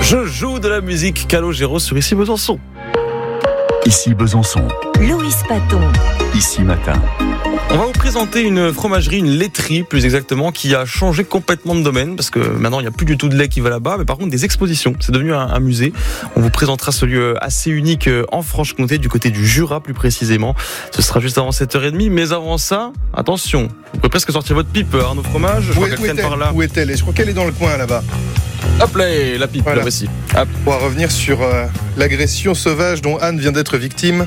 Je joue de la musique Calogero sur Ici Besançon. Ici Besançon. Louis Paton. Ici Matin. On va vous présenter une fromagerie, une laiterie plus exactement, qui a changé complètement de domaine parce que maintenant il n'y a plus du tout de lait qui va là-bas, mais par contre des expositions. C'est devenu un musée. On vous présentera ce lieu assez unique en Franche-Comté, du côté du Jura plus précisément. Ce sera juste avant 7h30, mais avant ça, attention, vous pouvez presque sortir votre pipe, Arnaud Fromage. Je crois qu'elle traîne par là. Où est-elle ? Je crois qu'elle est dans le coin là-bas. Hop là, la pipe, voilà. Là voici. Hop. On va revenir sur l'agression sauvage dont Anne vient d'être victime.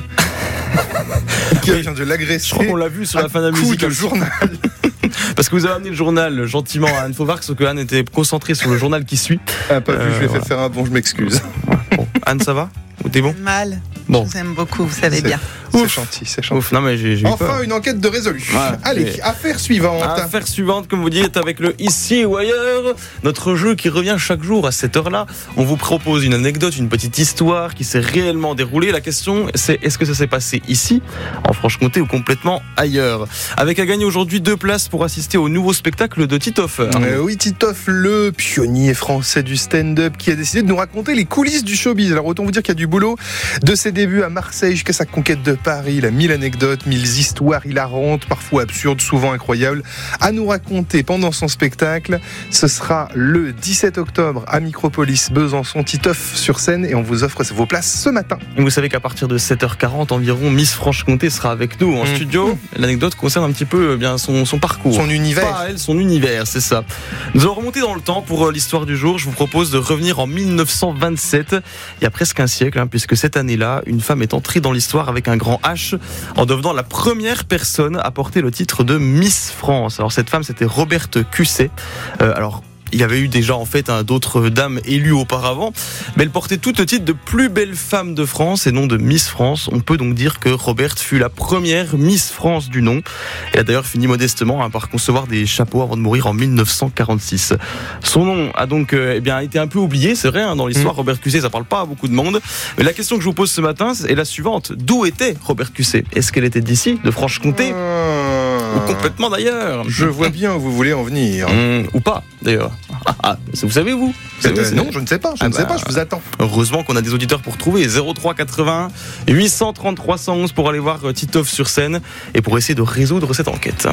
Qui vient de l'agresser. Je crois qu'on l'a vu sur la fin de la musique. Le journal. Parce que vous avez amené le journal gentiment à Anne Fauvard, parce que Anne était concentrée sur le journal qui suit. Ah, pas vu, je l'ai voilà. fait faire un bon, je m'excuse. Bon. Anne, ça va ? T'es bon ? Mal. Bon. Je vous aime beaucoup, vous savez bien. C'est gentil, c'est gentil. Ouf, non mais j'ai eu peur. Enfin, une enquête de résolu. Ouais. Allez, affaire suivante. Affaire suivante, comme vous dites, avec le Ici ou Ailleurs, notre jeu qui revient chaque jour à cette heure-là. On vous propose une anecdote, une petite histoire qui s'est réellement déroulée. La question, c'est est-ce que ça s'est passé ici, en Franche-Comté, ou complètement ailleurs ? Avec à gagner aujourd'hui 2 places pour assister au nouveau spectacle de Titoff. Oui, Titoff, le pionnier français du stand-up, qui a décidé de nous raconter les coulisses du showbiz. Alors autant vous dire qu'il y a du boulot. De ses débuts à Marseille jusqu'à sa conquête de Paris, il a 1000 anecdotes, 1000 histoires hilarantes, parfois absurdes, souvent incroyables, à nous raconter pendant son spectacle. Ce sera le 17 octobre à Micropolis, Besançon, Titoff sur scène, et on vous offre vos places ce matin. Et vous savez qu'à partir de 7h40 environ, Miss Franche-Comté sera avec nous en studio. L'anecdote concerne un petit peu bien son parcours. Son univers. Pas elle, son univers, c'est ça. Nous allons remonter dans le temps pour l'histoire du jour. Je vous propose de revenir en 1927, il y a presque un siècle, puisque cette année-là, une femme est entrée dans l'histoire avec un grand H en devenant la première personne à porter le titre de Miss France. Alors cette femme, c'était Roberte Cusset. Il y avait eu déjà en fait d'autres dames élues auparavant, mais elle portait tout le titre de plus belle femme de France et non de Miss France. On peut donc dire que Roberte fut la première Miss France du nom. Elle a d'ailleurs fini modestement par concevoir des chapeaux avant de mourir en 1946. Son nom a donc été un peu oublié, c'est vrai, dans l'histoire. Roberte Cusset, ça parle pas à beaucoup de monde. Mais la question que je vous pose ce matin est la suivante. D'où était Roberte Cusset ? Est-ce qu'elle était d'ici, de Franche-Comté ou complètement d'ailleurs ? Je vois bien où vous voulez en venir. Ou pas, d'ailleurs. Vous savez, vous savez, non, je ne sais pas, je vous attends. Heureusement qu'on a des auditeurs pour trouver. 03 81 833 111 pour aller voir Titoff sur scène et pour essayer de résoudre cette enquête.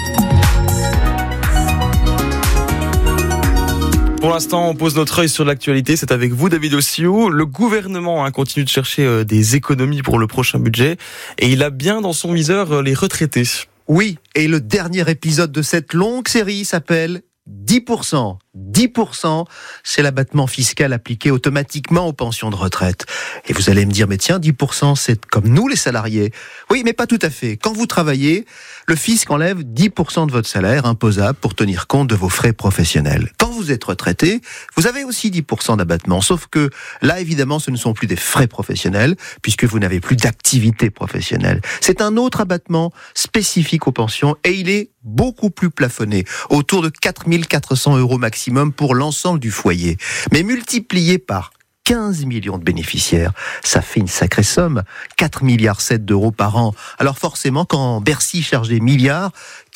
Pour l'instant, on pose notre œil sur l'actualité. C'est avec vous, David Ossiou. Le gouvernement continue de chercher des économies pour le prochain budget et il a bien dans son viseur les retraités. Oui, et le dernier épisode de cette longue série s'appelle 10%. 10%, c'est l'abattement fiscal appliqué automatiquement aux pensions de retraite. Et vous allez me dire, mais tiens, 10%, c'est comme nous les salariés. Oui, mais pas tout à fait. Quand vous travaillez, le fisc enlève 10% de votre salaire imposable pour tenir compte de vos frais professionnels. Quand vous êtes retraité, vous avez aussi 10% d'abattement. Sauf que là, évidemment, ce ne sont plus des frais professionnels, puisque vous n'avez plus d'activité professionnelle. C'est un autre abattement spécifique aux pensions, et il est beaucoup plus plafonné, autour de 4 400 € maximum pour l'ensemble du foyer. Mais multiplié par 15 millions de bénéficiaires, ça fait une sacrée somme, 4,7 milliards d'euros par an. Alors forcément, quand Bercy charge des milliards,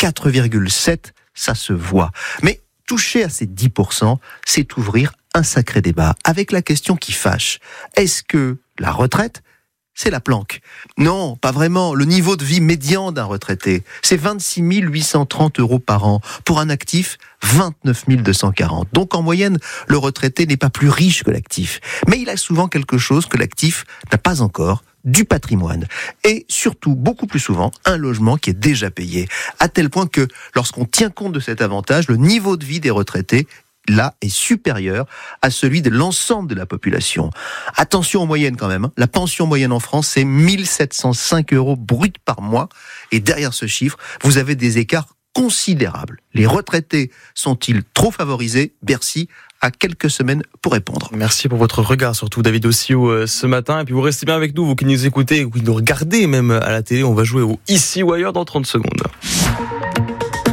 4,7, ça se voit. Mais toucher à ces 10%, c'est ouvrir un sacré débat avec la question qui fâche. Est-ce que la retraite, c'est la planque? Non, pas vraiment. Le niveau de vie médian d'un retraité, c'est 26 830 € par an. Pour un actif, 29 240. Donc en moyenne, le retraité n'est pas plus riche que l'actif. Mais il a souvent quelque chose que l'actif n'a pas encore, du patrimoine. Et surtout, beaucoup plus souvent, un logement qui est déjà payé. À tel point que, lorsqu'on tient compte de cet avantage, le niveau de vie des retraités là est supérieur à celui de l'ensemble de la population. Attention aux moyennes quand même. La pension moyenne en France, c'est 1705 € bruts par mois. Et derrière ce chiffre, vous avez des écarts considérables. Les retraités sont-ils trop favorisés ? Bercy a quelques semaines pour répondre. Merci pour votre regard, surtout David Ossiou ce matin. Et puis vous restez bien avec nous, vous qui nous écoutez, vous qui nous regardez même à la télé. On va jouer au Ici ou Ailleurs dans 30 secondes.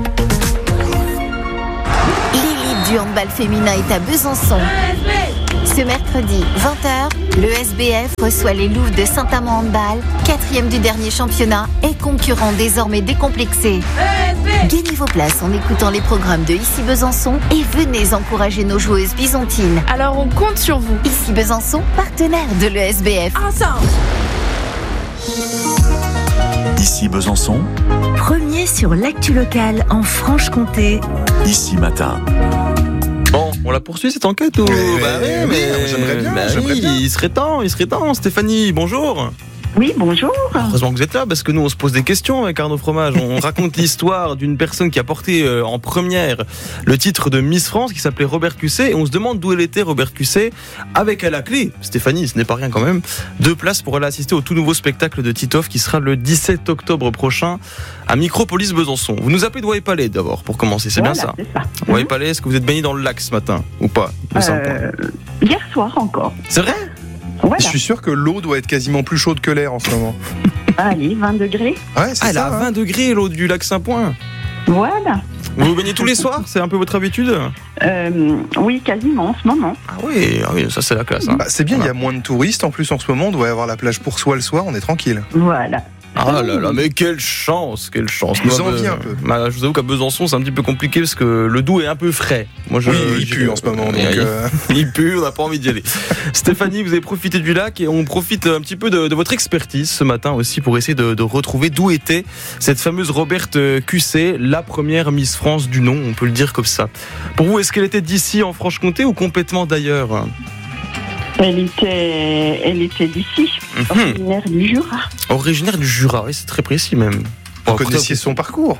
Du handball féminin est à Besançon. Ce mercredi, 20h, le SBF reçoit les Loups de Saint-Amand Handball, 4e du dernier championnat et concurrent désormais décomplexé. Gagnez vos places en écoutant les programmes de Ici Besançon et venez encourager nos joueuses byzantines. Alors on compte sur vous. Ici Besançon, partenaire de l'ESBF. Ensemble. Ici Besançon, Premier sur l'actu locale en Franche-Comté. Ici Matin. Bon, on la poursuit cette enquête ou... j'aimerais bien. Il serait temps, Stéphanie, bonjour. Oui, bonjour. Heureusement que vous êtes là, parce que nous on se pose des questions avec Arnaud Fromage. On raconte l'histoire d'une personne qui a porté en première le titre de Miss France, qui s'appelait Robert Cusset, et on se demande d'où elle était, Robert Cusset, avec à la clé, Stéphanie, ce n'est pas rien quand même, 2 places pour aller assister au tout nouveau spectacle de Titoff qui sera le 17 octobre prochain à Micropolis Besançon. Vous nous appelez de Douai-Palais d'abord, pour commencer, c'est bien ça? C'est ça. Douai-Palais, est-ce que vous êtes baigné dans le lac ce matin, ou pas? Hier soir encore. C'est vrai? Voilà. Je suis sûr que l'eau doit être quasiment plus chaude que l'air en ce moment. Allez, 20 degrés. Ouais, c'est Elle ça. a 20 degrés, l'eau du lac Saint-Point. Voilà. Vous vous baignez tous les soirs? C'est un peu votre habitude? Oui, quasiment en ce moment. Ah oui, ça c'est la classe. Hein. Bah, c'est bien, il y a moins de touristes en plus en ce moment. On doit y avoir la plage pour soi le soir, on est tranquille. Voilà. Ah là là, mais quelle chance, quelle chance. Je vous envie un peu. Bah, je vous avoue qu'à Besançon, c'est un petit peu compliqué parce que le Doubs est un peu frais. Moi, il pue en ce moment. Donc il pue, on n'a pas envie d'y aller. Stéphanie, vous avez profité du lac et on profite un petit peu de votre expertise ce matin aussi pour essayer de retrouver d'où était cette fameuse Roberte Cusset, la première Miss France du nom, on peut le dire comme ça. Pour vous, est-ce qu'elle était d'ici en Franche-Comté ou complètement d'ailleurs? Elle était d'ici, originaire du Jura. Originaire du Jura, oui, c'est très précis même. Vous connaissiez son parcours?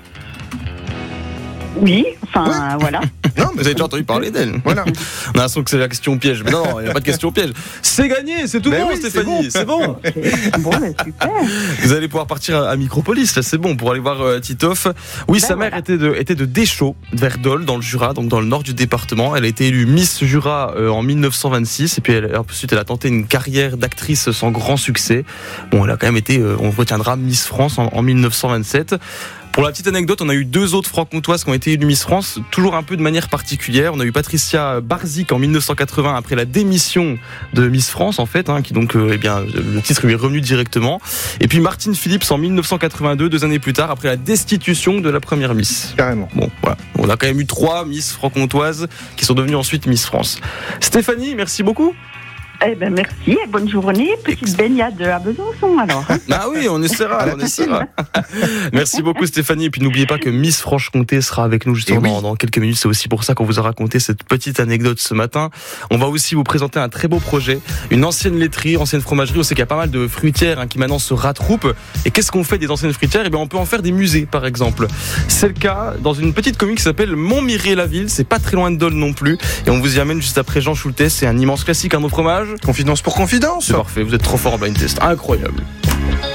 Oui, enfin, voilà. Non, Vous avez déjà entendu parler d'elle? Voilà. On a l'impression que c'est la question piège. Mais non, il n'y a pas de question piège. C'est gagné, c'est tout bon, oui, Stéphanie, c'est bon. Bon, ben, super. Vous allez pouvoir partir à Micropolis, là, c'est bon, pour aller voir Titoff. Oui, sa mère était de Deschaux, vers Dole, dans le Jura, donc dans le nord du département. Elle a été élue Miss Jura en 1926, et puis ensuite elle a tenté une carrière d'actrice sans grand succès. Bon, elle a quand même été, on retiendra, Miss France en 1927. Pour la petite anecdote, on a eu 2 autres franc-comtoises qui ont été élues Miss France, toujours un peu de manière particulière. On a eu Patricia Barzik en 1980 après la démission de Miss France en fait, qui donc le titre lui est revenu directement. Et puis Martine Phillips en 1982, 2 années plus tard, après la destitution de la première Miss. Carrément. Bon, voilà. On a quand même eu 3 Miss franc-comtoises qui sont devenues ensuite Miss France. Stéphanie, merci beaucoup. Eh ben merci et bonne journée. Petite baignade à Besançon alors. Ah oui, on essaiera. Merci beaucoup Stéphanie. Et puis n'oubliez pas que Miss Franche-Comté sera avec nous justement dans quelques minutes. C'est aussi pour ça qu'on vous a raconté cette petite anecdote ce matin. On va aussi vous présenter un très beau projet. Une ancienne laiterie, ancienne fromagerie. On sait qu'il y a pas mal de fruitières qui maintenant se rattroupent. Et qu'est-ce qu'on fait des anciennes fruitières? Eh bien, on peut en faire des musées par exemple. C'est le cas dans une petite commune qui s'appelle Montmiré-la-Ville. C'est pas très loin de Dole non plus. Et on vous y amène juste après Jean Schultes. C'est un immense classique, un autre fromage. Confidence pour confidence. C'est parfait, vous êtes trop fort en blind test, incroyable.